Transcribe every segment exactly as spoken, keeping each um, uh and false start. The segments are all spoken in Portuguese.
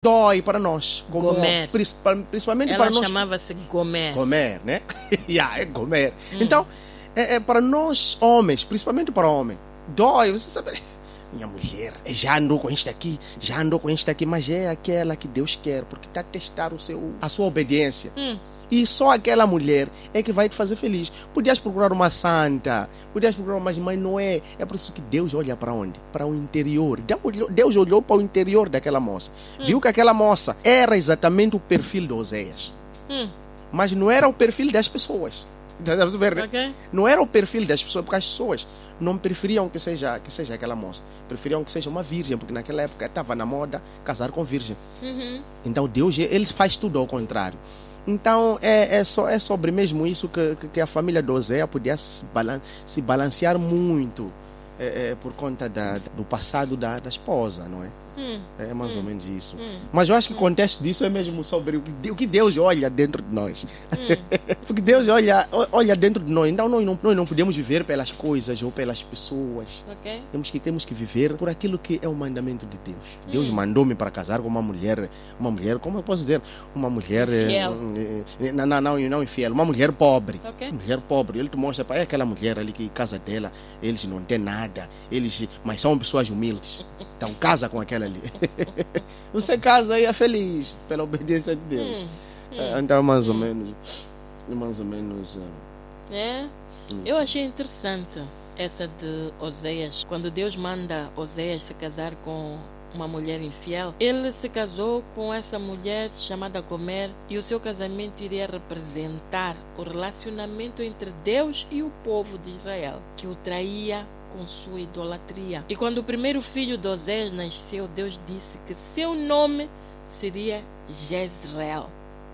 dói para nós. Como Gomer. Principalmente Ela para nós. chamava-se Gomer. Gomer, né? yeah, é Gomer. Hum. Então, é, é para nós homens, principalmente para homem, dói, você sabe. Minha mulher já andou com isto aqui, já andou com isto aqui, mas é aquela que Deus quer, porque está a testar o seu, a sua obediência. Hum. E só aquela mulher é que vai te fazer feliz. Podias procurar uma santa, podias procurar uma, mas não é. É por isso que Deus olha para onde? Para o interior. Deus olhou para o interior daquela moça. Hum. Viu que aquela moça era exatamente o perfil de Oséias. Hum. Mas não era o perfil das pessoas. Okay. Não era o perfil das pessoas, porque as pessoas não preferiam que seja, que seja aquela moça. Preferiam que seja uma virgem, porque naquela época estava na moda casar com virgem. Uhum. Então Deus, ele faz tudo ao contrário. Então é, é, só, é sobre mesmo isso que, que a família de Oséias podia se, balan se balancear muito é, é, por conta da, do passado da, da esposa, não é? Hum. É mais hum. ou menos isso. Hum. Mas eu acho que o contexto disso é mesmo sobre o que, o que Deus olha dentro de nós. Hum. Porque Deus olha, olha dentro de nós. Então nós não, nós não podemos viver pelas coisas ou pelas pessoas. Okay. Temos que, temos que viver por aquilo que é o mandamento de Deus. Hum. Deus mandou-me para casar com uma mulher, uma mulher, como eu posso dizer? Uma mulher infiel. Eh, não, não, não, não infiel, uma mulher pobre. Okay. Uma mulher pobre. Ele te mostra, é aquela mulher ali que casa dela, eles não têm nada, eles, mas são pessoas humildes. Então casa com aquela ali. Você casa e é feliz pela obediência de Deus. Hum. É, então mais ou menos, mais ou menos. É. Eu achei interessante essa de Oséias. Quando Deus manda Oséias se casar com uma mulher infiel, ele se casou com essa mulher chamada Gomer, e o seu casamento iria representar o relacionamento entre Deus e o povo de Israel, que o traía com sua idolatria. E quando o primeiro filho de Oséias nasceu, Deus disse que seu nome seria Jezreel,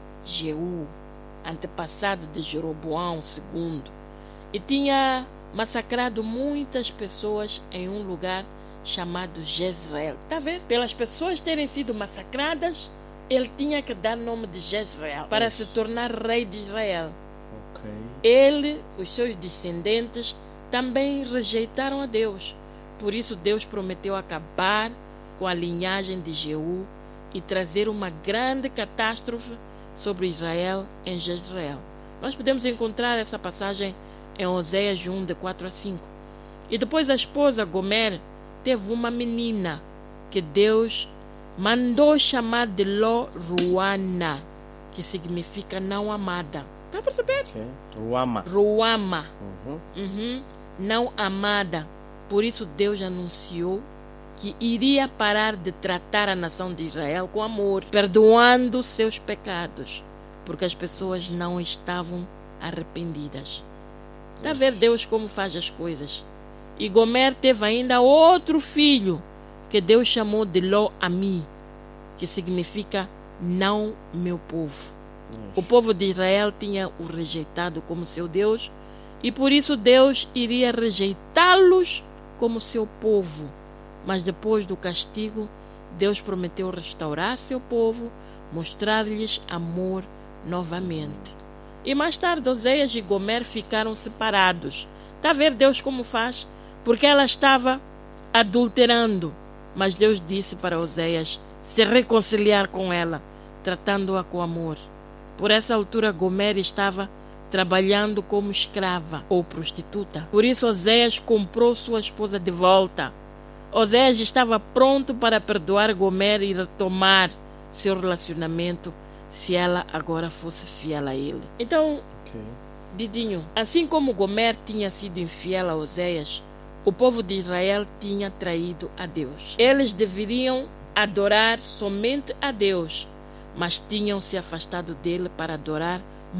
Jeú, antepassado de Jeroboão segundo, e tinha massacrado muitas pessoas em um lugar chamado Jezreel. Está vendo? Pelas pessoas terem sido massacradas, ele tinha que dar nome de Jezreel para se tornar rei de Israel. Okay. Ele, os seus descendentes, também rejeitaram a Deus. Por isso Deus prometeu acabar com a linhagem de Jeú e trazer uma grande catástrofe sobre Israel em Jezreel. Nós podemos encontrar essa passagem em Oséias um, de quatro a cinco. E depois a esposa Gomer teve uma menina que Deus mandou chamar de Lo-Ruana, que significa não amada. Está a perceber? Okay. Ruama. Ruama. Uhum. Uhum. Não amada. Por isso Deus anunciou que iria parar de tratar a nação de Israel com amor, perdoando seus pecados, porque as pessoas não estavam arrependidas. Está a ver Deus como faz as coisas? E Gomer teve ainda outro filho, que Deus chamou de Lo-Ami, que significa não meu povo. O povo de Israel tinha o rejeitado como seu Deus, e por isso Deus iria rejeitá-los como seu povo. Mas depois do castigo, Deus prometeu restaurar seu povo, mostrar-lhes amor novamente. E mais tarde, Oséias e Gomer ficaram separados. Está a ver Deus como faz? Porque ela estava adulterando. Mas Deus disse para Oséias se reconciliar com ela, tratando-a com amor. Por essa altura, Gomer estava trabalhando como escrava ou prostituta. Por isso, Oséias comprou sua esposa de volta. Oséias estava pronto para perdoar Gomer e retomar seu relacionamento se ela agora fosse fiel a ele. Então, Okay. Didinho, assim como Gomer tinha sido infiel a Oséias, o povo de Israel tinha traído a Deus. Eles deveriam adorar somente a Deus, mas tinham se afastado dele para adorar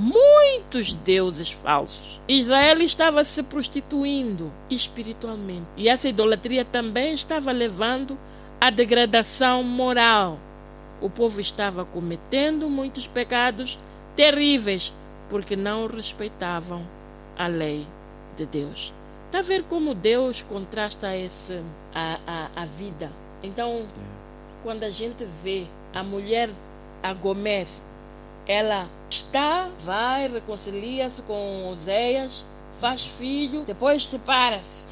muitos deuses falsos. Israel estava se prostituindo espiritualmente, e essa idolatria também estava levando à degradação moral. O povo estava cometendo muitos pecados terríveis porque não respeitavam a lei de Deus. Está a ver como Deus contrasta esse, a, a, a vida? Então, quando a gente vê a mulher, a Gomer, ela está, vai, reconcilia-se com Oséias, faz filho, depois separa-se.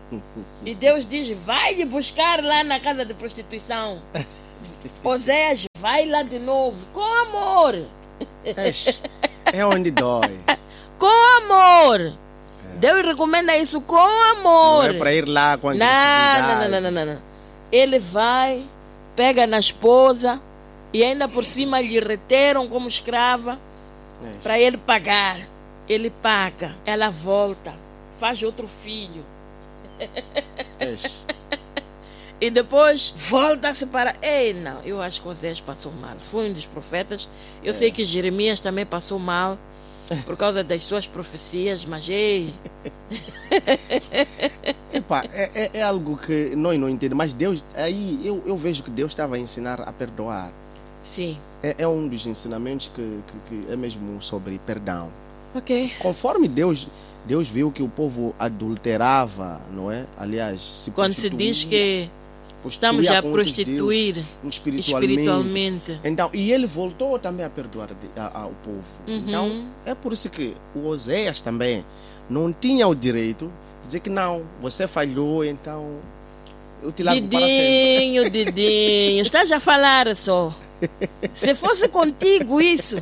E Deus diz, vai lhe buscar lá na casa de prostituição. Oséias Vai lá de novo, com amor. Eish, é onde dói. Com amor. É. Deus recomenda isso com amor. Não é para ir lá com a não, não, não, não, não, não. Ele vai, pega na esposa e ainda por cima lhe reteram como escrava para ele pagar. Ele paga, ela volta, faz outro filho. E depois volta a separar. Ei, não, eu acho que Osés passou mal. Foi um dos profetas. Eu é. sei que Jeremias também passou mal por causa das suas profecias, mas ei. Epá, é, é, é algo que nós não entendemos, mas Deus, aí eu, eu vejo que Deus estava a ensinar a perdoar. Sim. É, é um dos ensinamentos que, que, que é mesmo sobre perdão. Ok. Conforme Deus, Deus viu que o povo adulterava, não é? Aliás, se quando se diz que estamos a prostituir Deus, espiritualmente. espiritualmente. Então, e ele voltou também a perdoar ao povo. Uhum. Então, é por isso que o Oséias também não tinha o direito de dizer que não, você falhou, então eu te largo para sempre. Didinho, Didinho, estás a falar só. Se fosse contigo isso...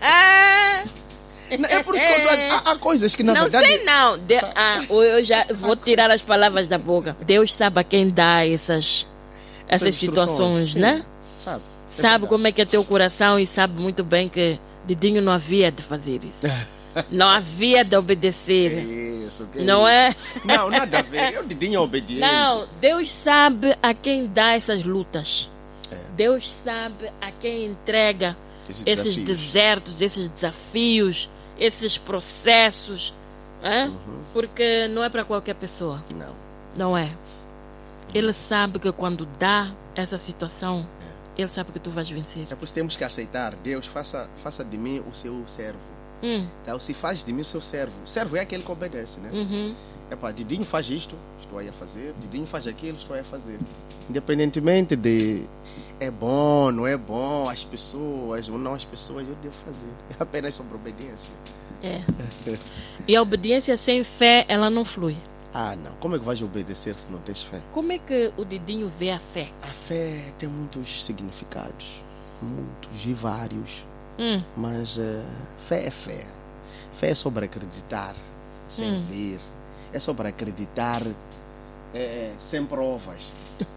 É por isso que eu, há, há coisas que na não verdade... Não sei não. De, ah, eu já vou tirar as palavras da boca. Deus sabe a quem dá essas, essas, essas situações, sim, né? Sabe. É sabe como é que é teu coração e sabe muito bem que Didinho não havia de fazer isso. Não havia de obedecer. Isso, que não isso? é? Não, nada a ver. Eu Didinho é obediente. Não, Deus sabe a quem dá essas lutas. É. Deus sabe a quem entrega esses, esses desertos, esses desafios, esses processos, é? Uhum. Porque não é para qualquer pessoa. Não. Não é. Ele sabe que quando dá essa situação, é. ele sabe que tu vais vencer. É por isso que temos que aceitar. Deus, faça, faça de mim o seu servo. Hum. Então, se faz de mim o seu servo. O servo é aquele que obedece, né? Uhum. É pá, Didinho faz isto, estou aí a fazer. Didinho faz aquilo, estou aí a fazer. Independentemente de é bom, não é bom, as pessoas ou não as pessoas, eu devo fazer. É apenas sobre obediência. É. E a obediência sem fé, ela não flui. Ah, não. Como é que vais obedecer se não tens fé? Como é que o Didinho vê a fé? A fé tem muitos significados, muitos e vários. Hum. Mas uh, fé é fé. Fé é sobre acreditar sem hum. ver. É sobre acreditar é, sem provas.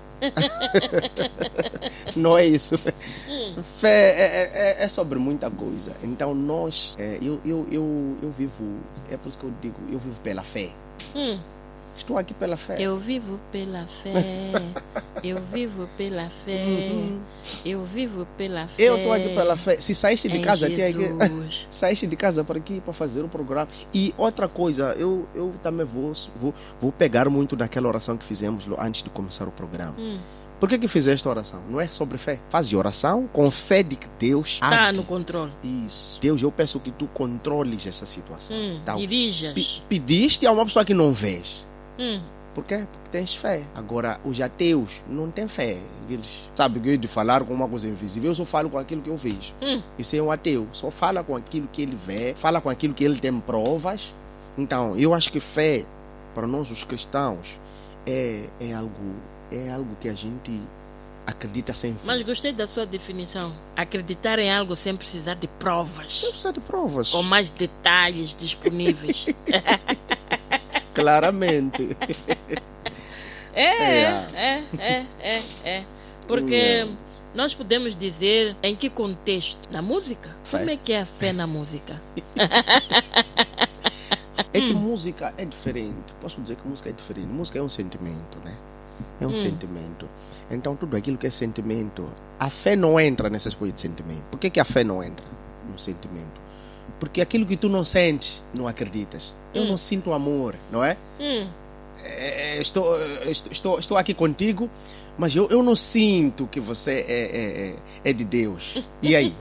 Não é isso. Hum. Fé é, é, é sobre muita coisa. Então nós, é, eu, eu, eu, eu vivo, é por isso que eu digo, eu vivo pela fé. Hum. Estou aqui pela fé. Eu vivo pela fé. Eu vivo pela fé. Uhum. Eu vivo pela fé. Eu estou aqui pela fé. Se saíste de casa até aqui, Jesus. saíste de casa para aqui para fazer o programa. E outra coisa, eu, eu também vou, vou, vou pegar muito daquela oração que fizemos antes de começar o programa. Hum. Por que que fizeste esta oração? Não é sobre fé. Faz oração com fé de que Deus está no controle. Isso. Deus, eu peço que tu controles essa situação. Hum, então, dirijas. P- pediste a uma pessoa que não vês. Hum. Por quê? Porque tens fé. Agora, os ateus não têm fé. Eles sabem que de falar com uma coisa invisível. Eu só falo com aquilo que eu vejo. Hum. Isso é um ateu. Só fala com aquilo que ele vê, fala com aquilo que ele tem provas. Então, eu acho que fé, para nós os cristãos, é, é, algo, é algo que a gente acredita sem fé. Mas gostei da sua definição. Acreditar em algo sem precisar de provas. Sem precisar de provas. Com mais detalhes disponíveis. Claramente. É, é, é, é, é. Porque hum. nós podemos dizer em que contexto? Na música? Fé. Como é que é a fé na música? É que hum. música é diferente. Posso dizer que música é diferente. Música é um sentimento, né? É um hum. sentimento. Então tudo aquilo que é sentimento, a fé não entra nessas coisas de sentimento. Por que que a fé não entra no sentimento? Porque aquilo que tu não sentes, não acreditas. Eu hum. não sinto amor, não é? Hum. é estou, estou, estou aqui contigo, mas eu, eu não sinto que você é, é, é de Deus. E aí?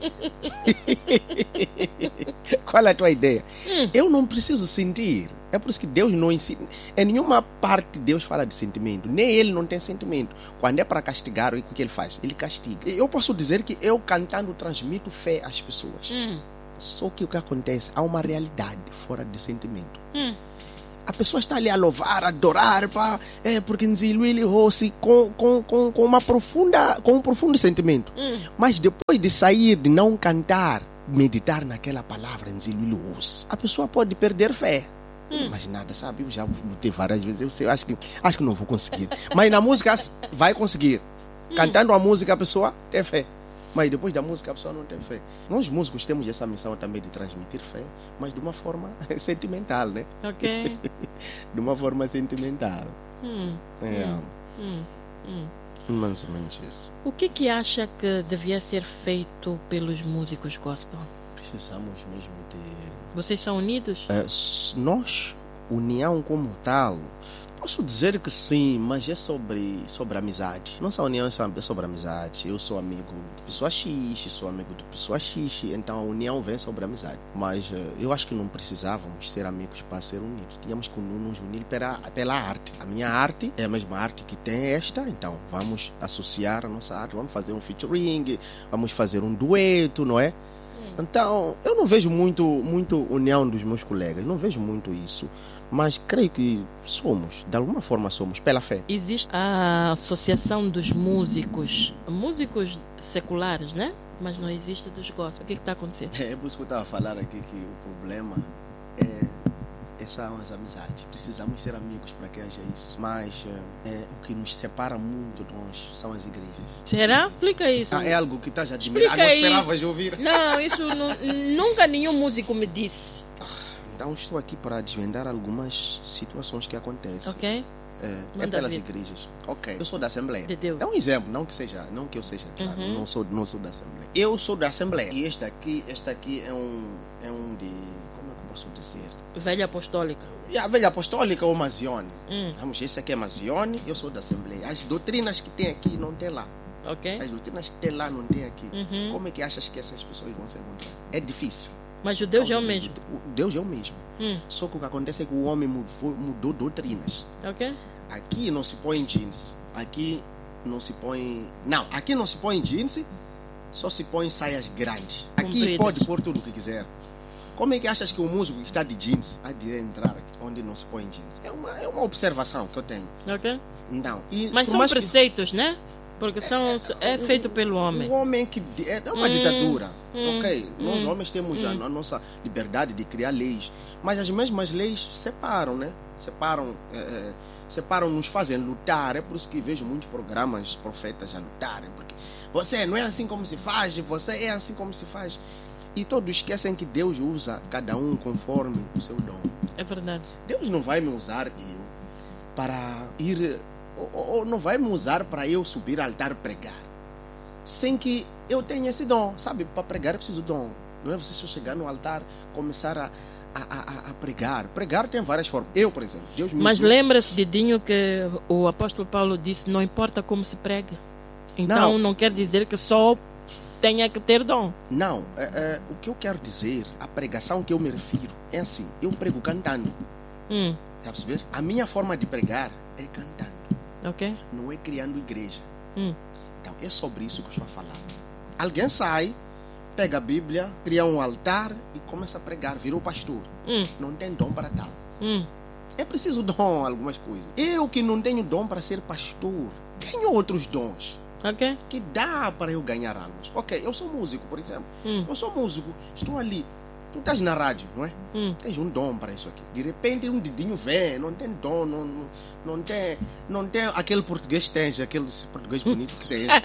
Qual é a tua ideia? Hum. Eu não preciso sentir. É por isso que Deus não ensina. Em nenhuma parte Deus fala de sentimento. Nem Ele não tem sentimento. Quando é para castigar, o que Ele faz? Ele castiga. Eu posso dizer que eu cantando transmito fé às pessoas. Hum. Só que o que acontece? Há uma realidade fora de sentimento. Hum. A pessoa está ali a louvar, a adorar, pá, é porque Nziluili Rossi com, com, com, com, uma profunda, com um profundo sentimento. Hum. Mas depois de sair, de não cantar, meditar naquela palavra Nziluili Rossi, a pessoa pode perder fé. Hum. Mas nada, sabe? Eu já lutei várias vezes, eu sei, acho que, acho que não vou conseguir. Mas na música vai conseguir. Hum. Cantando a música, a pessoa tem fé. Mas depois da música a pessoa não tem fé. Nós músicos temos essa missão também de transmitir fé, mas de uma forma sentimental, né? Ok. De uma forma sentimental. Hum. É. Hum. Hum. Mais ou menos isso. O que que acha que devia ser feito pelos músicos gospel? Precisamos mesmo de... Vocês são unidos? É, nós, união como tal, posso dizer que sim, mas é sobre, sobre amizade. Nossa união é sobre, é sobre amizade. Eu sou amigo de pessoa X, sou amigo de pessoa X, então a união vem sobre amizade. Mas uh, eu acho que não precisávamos ser amigos para ser unidos. Tínhamos que nos unir pela, pela arte. A minha arte é a mesma arte que tem esta, então vamos associar a nossa arte, vamos fazer um featuring, vamos fazer um dueto, não é? Então, eu não vejo muito, muito união dos meus colegas, não vejo muito isso. Mas creio que somos, de alguma forma somos, pela fé. Existe a Associação dos Músicos, músicos seculares, né? Mas não existe dos gospel. O que está acontecendo? É por isso que eu estava a falar aqui que o problema é essas amizades. Precisamos ser amigos para que haja isso. Mas é, o que nos separa muito de nós são as igrejas. Será? Explica isso. Ah, é algo que estás a admirar. Ah, não esperavas ouvir? Não, isso não, nunca nenhum músico me disse. Então estou aqui para desvendar algumas situações que acontecem. Ok. É, é pelas igrejas. Ok. Eu sou da Assembleia. De Deus. É um exemplo, não que seja, não que eu seja, claro, Uhum. não sou, não sou da Assembleia. Eu sou da Assembleia. E este aqui, este aqui é um, é um de, como é que eu posso dizer? Velha apostólica. E a velha apostólica ou Mazione. Hum. Vamos, esse aqui é Mazione, eu sou da Assembleia. As doutrinas que tem aqui não tem lá. Ok. As doutrinas que tem lá não tem aqui. Uhum. Como é que achas que essas pessoas vão se encontrar? É difícil. Mas o Deus é o mesmo. O Deus é o mesmo. Hum. Só que o que acontece é que o homem mudou, mudou doutrinas. Ok. Aqui não se põe jeans. Aqui não se põe... Não, aqui não se põe jeans, só se põe saias grandes. Aqui Compridas. pode pôr tudo o que quiser. Como é que achas que o músico que está de jeans há de entrar aqui onde não se põe jeans? É uma, é uma observação que eu tenho. Ok. Não. E Mas por são mais que- preceitos, né? Porque são, é feito pelo homem. O homem que di- é uma Hum, ditadura, hum, ok? Nós hum, homens temos a, a nossa liberdade de criar leis, mas as mesmas leis separam, né? Separam, é, é, separam, nos fazem lutar. É por isso que vejo muitos programas profetas a lutarem, porque você não é assim como se faz, você é assim como se faz. E todos esquecem que Deus usa cada um conforme o seu dom. É verdade. Deus não vai me usar eu para ir, ou, ou não vai me usar para eu subir ao altar pregar, sem que eu tenha esse dom, sabe? Para pregar eu preciso de dom. Não é você só chegar no altar, começar a, a, a, a pregar. Pregar tem várias formas. Eu, por exemplo, Deus me Mas usou. lembra-se, Didinho, que o apóstolo Paulo disse, não importa como se prega. Então não, Não. quer dizer que só tenha que ter dom. Não, é, é, o que eu quero dizer, a pregação que eu me refiro, é assim, eu prego cantando. Hum. Está a perceber? A minha forma de pregar é cantando, Ok. não é criando igreja. Hum. Então, é sobre isso que eu estou a falar. Alguém sai, pega a Bíblia, cria um altar e começa a pregar, virou pastor. Hum. Não tem dom para tal. Hum. É preciso dom, algumas coisas. Eu que não tenho dom para ser pastor, tenho outros dons Ok. que dá para eu ganhar almas. Ok, eu sou músico, por exemplo. Hum. Eu sou músico, estou ali. Tu estás na rádio, não é? Hum. Tens um dom para isso aqui. De repente um dedinho vem, não tem dom, não, não, não, tem, não tem aquele português que tens, aquele português bonito que tens.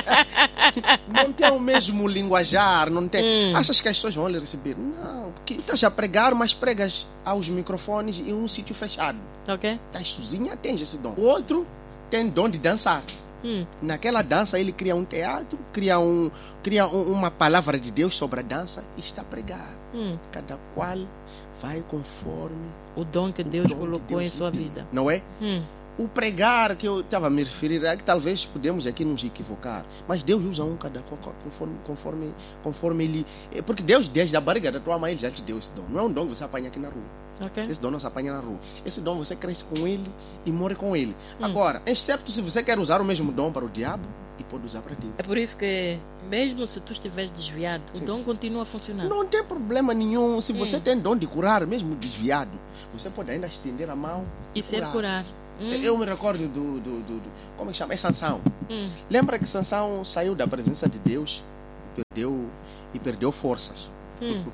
Não tem o mesmo linguajar, não tem. Hum. Achas que as pessoas vão lhe receber? Não, porque estás a pregar, mas pregas aos microfones em um sítio fechado. Ok. Estás sozinha, tens esse dom. O outro tem dom de dançar. Hum. Naquela dança ele cria um teatro, cria, um, cria um, uma palavra de Deus sobre a dança e está a pregar. Hum. Cada qual vai conforme O dom que o Deus dom que colocou Deus em sua lhe deu. vida. Não é? Hum. o pregar que eu estava a me referir é que talvez podemos aqui nos equivocar, mas Deus usa um cada conforme, conforme, conforme ele... Porque Deus, desde a barriga da tua mãe, ele já te deu esse dom. Não é um dom que você apanha aqui na rua. Okay. Esse dom não se apanha na rua. Esse dom você cresce com ele e morre com ele. Hum. Agora, excepto se você quer usar o mesmo dom para o diabo, e pode usar para Deus. É por isso que, mesmo se tu estiveres desviado, Sim. o dom continua a funcionar. Não tem problema nenhum. Se você hum. tem dom de curar, mesmo desviado, você pode ainda estender a mão e, e ser curar. curar. Hum. Eu me recordo do, do, do, do... Como é que chama? É Sansão. Hum. Lembra que Sansão saiu da presença de Deus e perdeu, e perdeu forças. Hum.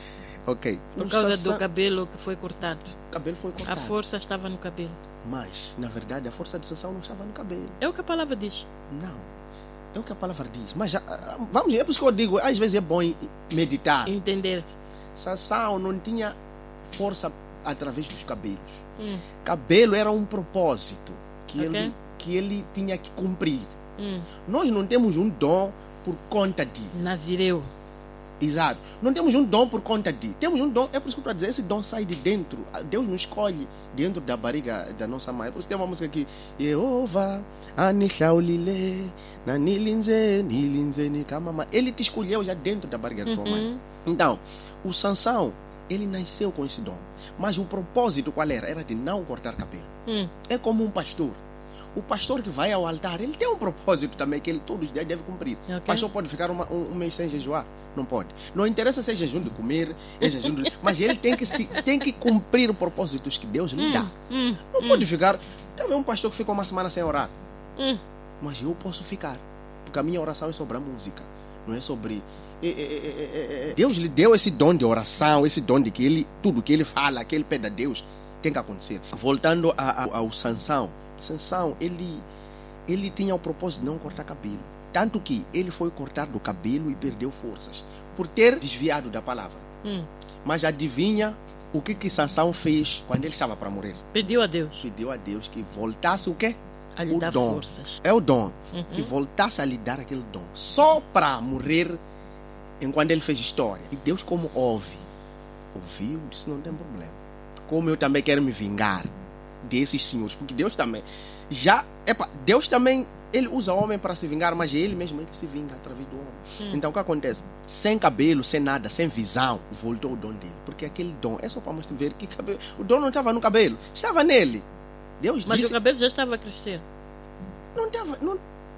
Ok. Por causa Sansão... do cabelo que foi cortado. O cabelo foi cortado. A força estava no cabelo. Mas, na verdade, a força de Sansão não estava no cabelo. É o que a palavra diz. Não. É o que a palavra diz. Mas, já, vamos, é por isso que eu digo, às vezes é bom meditar. Entender. Sansão não tinha força através dos cabelos. Hum. Cabelo era um propósito que, okay. ele, que ele tinha que cumprir. Hum. Nós não temos um dom por conta de... Nazireu. Exato. Não temos um dom por conta de... Temos um dom, é por isso que eu estou a dizer, esse dom sai de dentro. Deus nos escolhe dentro da barriga da nossa mãe. Por isso tem uma música aqui. Jeová, anishaulile, nanilinze, nilinze, nikamama. Ele te escolheu já dentro da barriga da tua mãe. Então, o Sansão, ele nasceu com esse dom. Mas o propósito qual era? Era de não cortar cabelo. Hum. É como um pastor. O pastor que vai ao altar, ele tem um propósito também que ele todos os dias deve cumprir. Okay. O pastor pode ficar uma, um, um mês sem jejuar? Não pode. Não interessa se é jejum de comer, é jejum de... mas ele tem que, se, tem que cumprir os propósitos que Deus lhe hum. dá. Hum. Não hum. pode ficar... Talvez um pastor que fica uma semana sem orar. Hum. Mas eu posso ficar. Porque a minha oração é sobre a música. Não é sobre... É, é, é, é, Deus lhe deu esse dom de oração, esse dom de que ele, tudo que ele fala, que ele pede a Deus, tem que acontecer. Voltando a, a, ao Sansão. Sansão, ele, ele tinha o propósito de não cortar cabelo. Tanto que ele foi cortar do cabelo e perdeu forças. Por ter desviado da palavra. Hum. Mas adivinha o que que Sansão fez quando ele estava para morrer? Pediu a Deus. Pediu a Deus que voltasse o quê? A lhe o dar dom. forças. É o dom. Uhum. Que voltasse a lhe dar aquele dom. Só para morrer enquanto ele fez história. E Deus, como ouve, ouviu, disse: não tem problema. Como eu também quero me vingar desses senhores, porque Deus também já, epa, Deus também, ele usa o homem para se vingar, mas é ele mesmo é que se vinga através do homem. Hum. Então o que acontece? Sem cabelo, sem nada, sem visão, voltou o dom dele, porque aquele dom é só para mostrar ver que cabelo, o dom não estava no cabelo, estava nele. Deus mas disse, o cabelo já estava a crescer. Não estava, não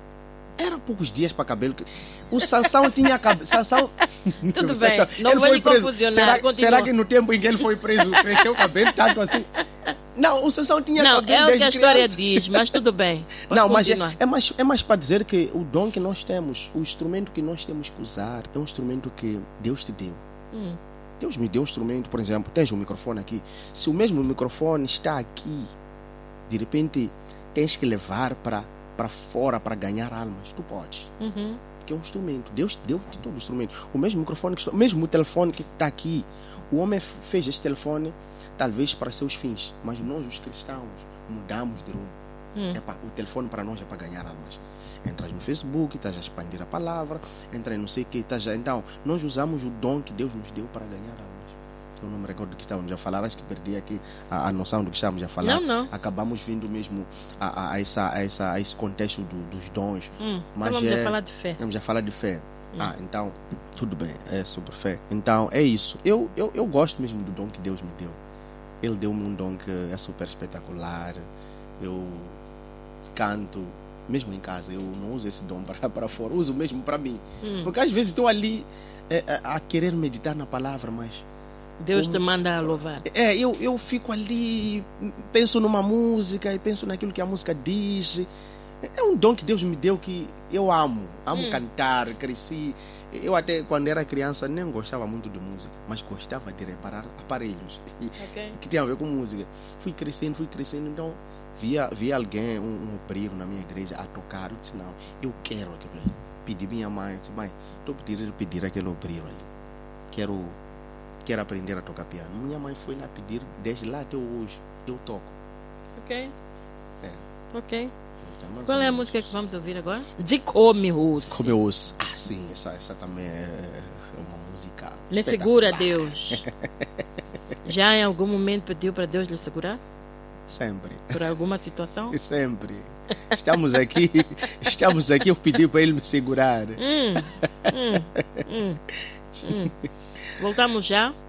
era poucos dias para cabelo. O Sansão tinha cabelo. Sansão... Tudo bem, não vou lhe confusionar. Será, será que no tempo em que ele foi preso cresceu o cabelo tanto assim? Não, o Sansão tinha não, cabelo. Não, é o que a história criança. diz, mas tudo bem. Não, mas é, é, mais, é mais para dizer que o dom que nós temos, o instrumento que nós temos que usar, é um instrumento que Deus te deu. Hum. Deus me deu um instrumento, por exemplo, tens um microfone aqui. Se o mesmo microfone está aqui, de repente tens que levar para para fora para ganhar almas, tu podes. Uhum. Que é um instrumento. Deus deu-te todo o instrumento. O mesmo microfone, que, mesmo o telefone que está aqui, o homem fez esse telefone talvez para seus fins, mas nós os cristãos mudamos de rumo. Hum. É pra, o telefone para nós é para ganhar almas. Entras no Facebook, estás a expandir a palavra, entra em não sei o que, estás a... Então, nós usamos o dom que Deus nos deu para ganhar almas. Eu não me recordo do que estávamos a falar, acho que perdi aqui a, a noção do que estávamos a falar. Não, não. Acabamos vindo mesmo a, a, a, essa, a, essa, a esse contexto do, dos dons. Hum, mas então vamos é, a falar de fé. Vamos a falar de fé. Hum. Ah, então, tudo bem, é sobre fé. Então, é isso. Eu, eu, eu gosto mesmo do dom que Deus me deu. Ele deu-me um dom que é super espetacular. Eu canto, mesmo em casa, eu não uso esse dom para, para fora, uso mesmo para mim. Hum. Porque às vezes estou ali é, a querer meditar na palavra, mas... Deus como, te manda a louvar. É, eu, eu fico ali, penso numa música e penso naquilo que a música diz. É um dom que Deus me deu que eu amo. Amo hum. cantar, cresci. Eu até quando era criança nem gostava muito de música, mas gostava de reparar aparelhos okay. que tinha a ver com música. Fui crescendo, fui crescendo, então via, via alguém, um, um obreiro na minha igreja a tocar. Eu disse, não, eu quero aquilo ali. Pedi minha mãe, disse, mãe, estou pedindo pedir aquele obreiro ali. Quero... Quero aprender a tocar piano. Minha mãe foi lá pedir, desde lá até hoje, eu toco. Ok. É. Ok. Então, qual é a música que vamos ouvir agora? Zicome-os. Zicome-os. Ah, sim, essa, essa também é uma música. Lhe segura Deus. Já em algum momento pediu para Deus lhe segurar? Sempre. Por alguma situação? Sempre. Estamos aqui, estamos aqui, eu pedi para ele me segurar. Hum, hum, hum, hum. Voltamos já.